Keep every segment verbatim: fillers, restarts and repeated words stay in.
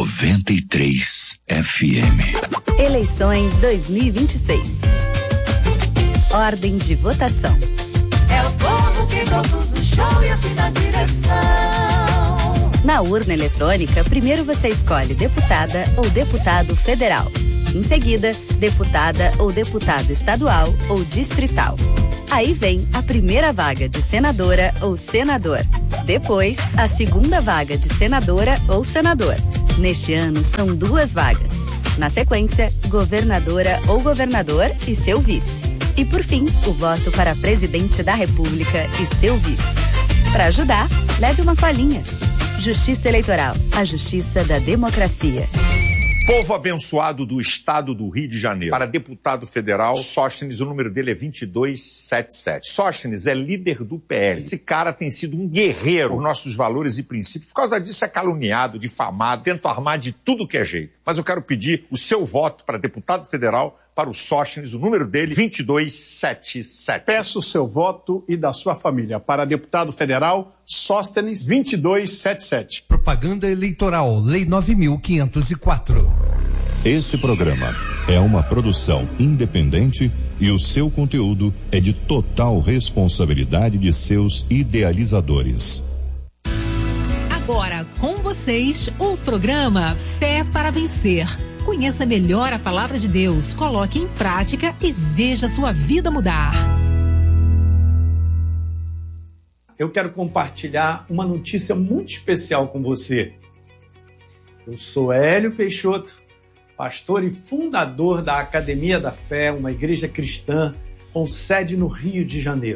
noventa e três F M. Eleições dois mil e vinte e seis. Ordem de votação. É o povo que produz o show e assim dá direção. Na urna eletrônica, primeiro você escolhe deputada ou deputado federal. Em seguida, deputada ou deputado estadual ou distrital. Aí vem a primeira vaga de senadora ou senador. Depois, a segunda vaga de senadora ou senador. Neste ano, são duas vagas. Na sequência, governadora ou governador e seu vice. E por fim, o voto para presidente da República e seu vice. Para ajudar, leve uma colinha. Justiça Eleitoral, a justiça da democracia. Povo abençoado do estado do Rio de Janeiro. Para deputado federal, Sóstenes, o número dele é vinte e dois setenta e sete. Sóstenes é líder do P L. Esse cara tem sido um guerreiro por nossos valores e princípios. Por causa disso é caluniado, difamado, tenta armar de tudo que é jeito. Mas eu quero pedir o seu voto para deputado federal, para o Sóstenes, o número dele, vinte e dois setenta e sete. Peço o seu voto e da sua família. Para deputado federal, Sóstenes, vinte e dois setenta e sete. Propaganda Eleitoral, Lei nove mil quinhentos e quatro. Esse programa é uma produção independente e o seu conteúdo é de total responsabilidade de seus idealizadores. Agora, com vocês, o programa Fé para Vencer. Conheça melhor a palavra de Deus, coloque em prática e veja sua vida mudar. Eu quero compartilhar uma notícia muito especial com você. Eu sou Hélio Peixoto, pastor e fundador da Academia da Fé, uma igreja cristã com sede no Rio de Janeiro.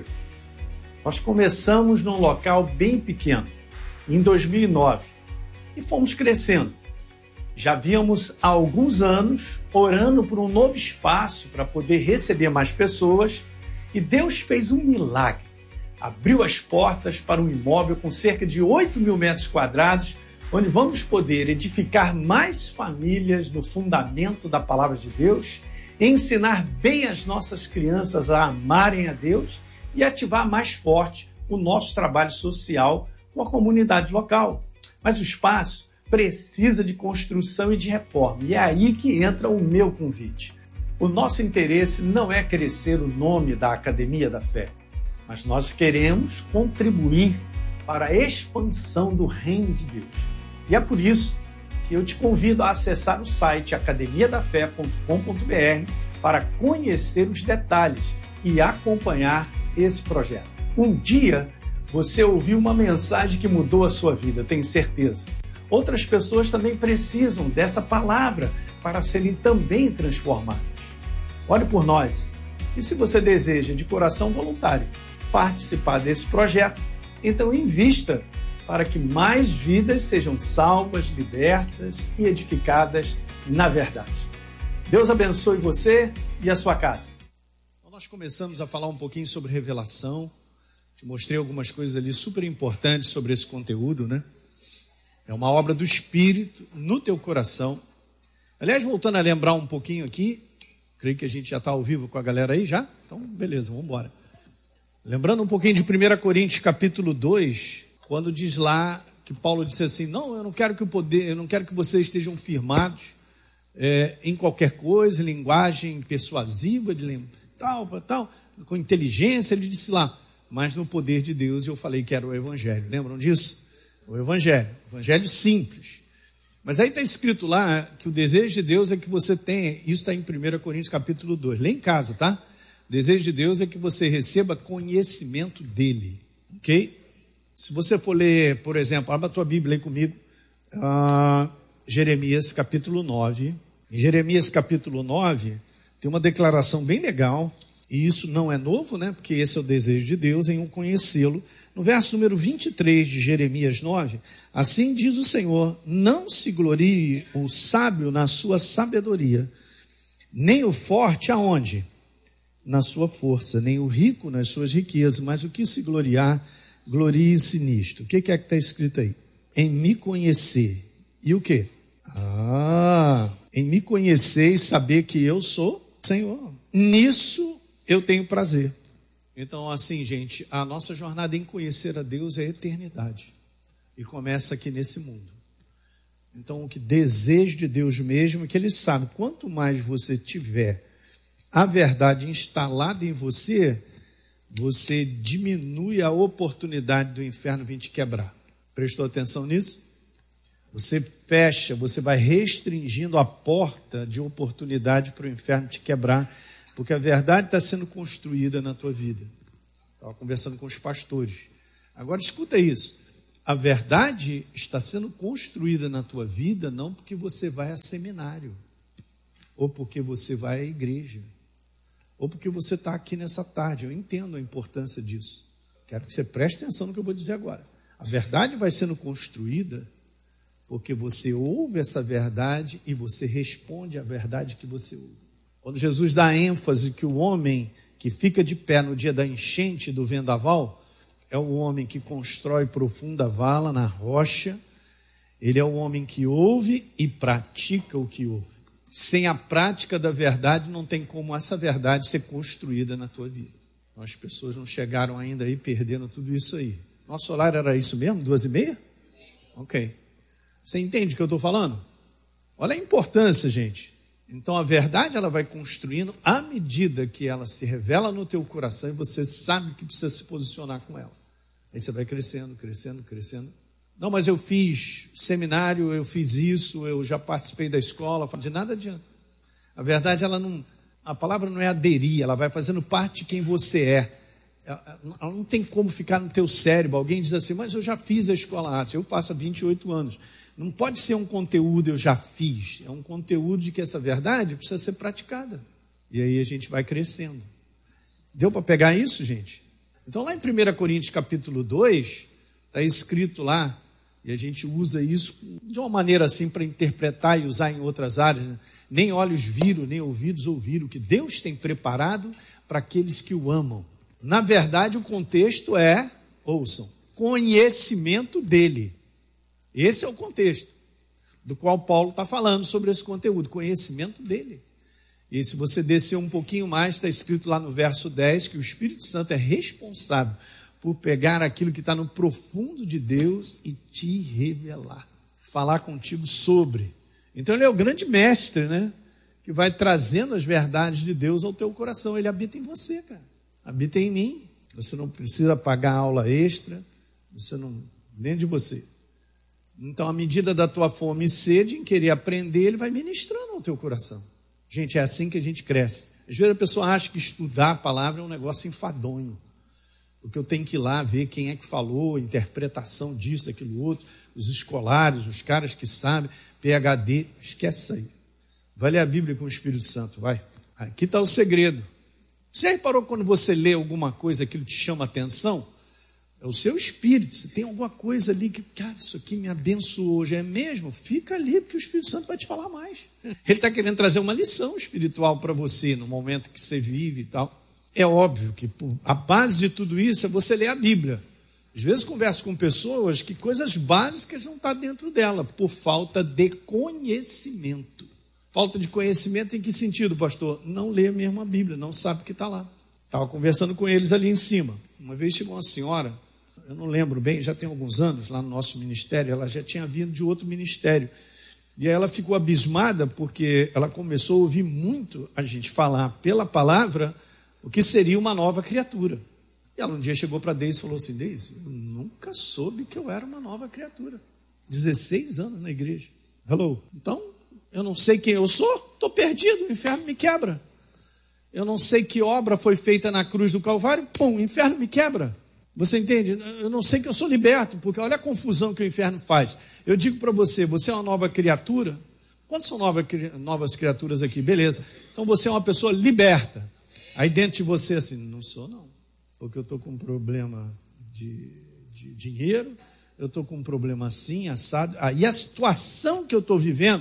Nós começamos num local bem pequeno, em dois mil e nove, e fomos crescendo. Já víamos há alguns anos orando por um novo espaço para poder receber mais pessoas e Deus fez um milagre. Abriu as portas para um imóvel com cerca de oito mil metros quadrados, onde vamos poder edificar mais famílias no fundamento da palavra de Deus, ensinar bem as nossas crianças a amarem a Deus e ativar mais forte o nosso trabalho social com a comunidade local. Mas o espaço precisa de construção e de reforma. E é aí que entra o meu convite. O nosso interesse não é crescer o nome da Academia da Fé, mas nós queremos contribuir para a expansão do reino de Deus. E é por isso que eu te convido a acessar o site academia da fé ponto com ponto b r para conhecer os detalhes e acompanhar esse projeto. Um dia você ouviu uma mensagem que mudou a sua vida, tenho certeza. Outras pessoas também precisam dessa palavra para serem também transformadas. Ore por nós. E se você deseja de coração voluntário participar desse projeto, então invista para que mais vidas sejam salvas, libertas e edificadas na verdade. Deus abençoe você e a sua casa. Então nós começamos a falar um pouquinho sobre revelação. Te mostrei algumas coisas ali super importantes sobre esse conteúdo, né? É uma obra do Espírito no teu coração. Aliás, voltando a lembrar um pouquinho aqui, creio que a gente já está ao vivo com a galera aí já? Então, beleza, vamos embora. Lembrando um pouquinho de primeira Coríntios capítulo dois, quando diz lá que Paulo disse assim, não, eu não quero que o poder, eu não quero que vocês estejam firmados é, em qualquer coisa, linguagem persuasiva, de tal, tal, com inteligência, ele disse lá, mas no poder de Deus, eu falei que era o Evangelho. Lembram disso? O Evangelho, Evangelho simples. Mas aí está escrito lá que o desejo de Deus é que você tenha, isso está em primeira Coríntios capítulo dois, lê em casa, tá? O desejo de Deus é que você receba conhecimento dele, ok? Se você for ler, por exemplo, abra a tua Bíblia aí comigo, uh, Jeremias capítulo nove. Em Jeremias capítulo nove, tem uma declaração bem legal, e isso não é novo, né? Porque esse é o desejo de Deus, em um conhecê-lo. No verso número vinte e três de Jeremias nove, assim diz o Senhor, não se glorie o sábio na sua sabedoria, nem o forte aonde? Na sua força, nem o rico nas suas riquezas, mas o que se gloriar, glorie-se nisto. O que é que está escrito aí? Em me conhecer. E o quê? Ah, em me conhecer e saber que eu sou Senhor. Nisso eu tenho prazer. Então, assim, gente, a nossa jornada em conhecer a Deus é a eternidade. E começa aqui nesse mundo. Então, o que desejo de Deus mesmo é que Ele sabe, quanto mais você tiver a verdade instalada em você, você diminui a oportunidade do inferno vir te quebrar. Prestou atenção nisso? Você fecha, você vai restringindo a porta de oportunidade para o inferno te quebrar, porque a verdade está sendo construída na tua vida. Estava conversando com os pastores. Agora escuta isso. A verdade está sendo construída na tua vida não porque você vai a seminário, ou porque você vai à igreja, ou porque você está aqui nessa tarde. Eu entendo a importância disso. Quero que você preste atenção no que eu vou dizer agora. A verdade vai sendo construída porque você ouve essa verdade e você responde à verdade que você ouve. Quando Jesus dá ênfase que o homem que fica de pé no dia da enchente do vendaval é o homem que constrói profunda vala na rocha, ele é o homem que ouve e pratica o que ouve. Sem a prática da verdade, não tem como essa verdade ser construída na tua vida. Então, as pessoas não chegaram ainda aí perdendo tudo isso aí. Nosso horário era isso mesmo? Duas e meia? Ok. Você entende o que eu estou falando? Olha a importância, gente. Então, a verdade ela vai construindo à medida que ela se revela no teu coração e você sabe que precisa se posicionar com ela. Aí você vai crescendo, crescendo, crescendo. Não, mas eu fiz seminário, eu fiz isso, eu já participei da escola, de nada adianta. A verdade, ela não, a palavra não é aderir, ela vai fazendo parte de quem você é. Ela não tem como ficar no teu cérebro. Alguém diz assim, mas eu já fiz a escola arte, eu faço há vinte e oito anos. Não pode ser um conteúdo eu já fiz, é um conteúdo de que essa verdade precisa ser praticada. E aí a gente vai crescendo. Deu para pegar isso, gente? Então lá em primeira Coríntios capítulo dois, está escrito lá, e a gente usa isso de uma maneira assim para interpretar e usar em outras áreas, né? Nem olhos viram, nem ouvidos ouviram o que Deus tem preparado para aqueles que o amam. Na verdade, o contexto é, ouçam, conhecimento dele. Esse é o contexto do qual Paulo está falando sobre esse conteúdo, conhecimento dele. E se você descer um pouquinho mais, está escrito lá no verso dez, que o Espírito Santo é responsável por pegar aquilo que está no profundo de Deus e te revelar, falar contigo sobre. Então ele é o grande mestre, né? Que vai trazendo as verdades de Deus ao teu coração. Ele habita em você, cara. Habita em mim. Você não precisa pagar aula extra, você não, dentro de você. Então, à medida da tua fome e sede em querer aprender, ele vai ministrando ao teu coração. Gente, é assim que a gente cresce. Às vezes a pessoa acha que estudar a palavra é um negócio enfadonho. Porque eu tenho que ir lá ver quem é que falou, interpretação disso, daquilo outro, os escolares, os caras que sabem, P H D, esquece isso aí. Vai ler a Bíblia com o Espírito Santo, vai. Aqui está o segredo. Você reparou quando você lê alguma coisa, aquilo te chama a atenção? É o seu espírito, você tem alguma coisa ali que, cara, isso aqui me abençoou hoje, é mesmo? Fica ali, porque o Espírito Santo vai te falar mais. Ele está querendo trazer uma lição espiritual para você, no momento que você vive e tal. É óbvio que a base de tudo isso é você ler a Bíblia. Às vezes converso com pessoas que coisas básicas não estão dentro dela, por falta de conhecimento. Falta de conhecimento em que sentido, pastor? Não lê mesmo a Bíblia, não sabe o que está lá. Estava conversando com eles ali em cima. Uma vez chegou uma senhora, eu não lembro bem, já tem alguns anos lá no nosso ministério, ela já tinha vindo de outro ministério. E aí ela ficou abismada porque ela começou a ouvir muito a gente falar pela palavra o que seria uma nova criatura. E ela um dia chegou para Deise e falou assim, Deise, eu nunca soube que eu era uma nova criatura. dezesseis anos na igreja. Hello? Então, eu não sei quem eu sou, estou perdido, o inferno me quebra. Eu não sei que obra foi feita na cruz do Calvário, pum, o inferno me quebra. Você entende? Eu não sei que eu sou liberto, porque olha a confusão que o inferno faz. Eu digo para você, você é uma nova criatura? Quantas são nova, novas criaturas aqui? Beleza. Então você é uma pessoa liberta. Aí dentro de você, assim, não sou não. Porque eu estou com um problema de, de dinheiro, eu estou com um problema assim, assado. Ah, e a situação que eu estou vivendo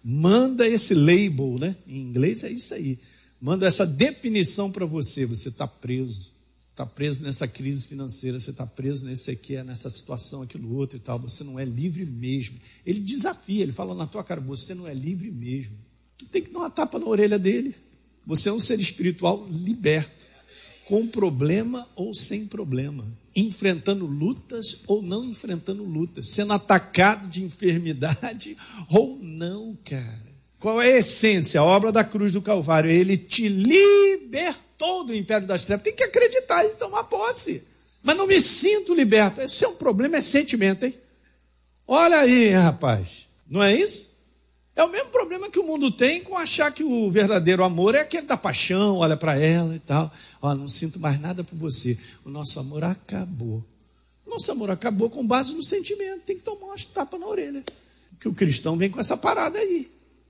manda esse label, né? Em inglês é isso aí. Manda essa definição para você. Você está preso. Está preso nessa crise financeira, você está preso nesse aqui, nessa situação, aquilo outro e tal. Você não é livre mesmo. Ele desafia, ele fala na tua cara, você não é livre mesmo. Tu tem que dar uma tapa na orelha dele. Você é um ser espiritual liberto, com problema ou sem problema. enfrentando lutas ou não enfrentando lutas, sendo atacado de enfermidade ou não, cara. Qual é a essência? A obra da cruz do Calvário. Ele te libertou do império das trevas. Tem que acreditar e tomar posse. Mas não me sinto liberto. Esse é um problema, é sentimento, hein? Olha aí, rapaz. Não é isso? É o mesmo problema que o mundo tem com achar que o verdadeiro amor é aquele da paixão, olha para ela e tal. Ó, não sinto mais nada por você. O nosso amor acabou. Nosso amor acabou com base no sentimento. Tem que tomar umas tapas na orelha. Porque o cristão vem com essa parada aí.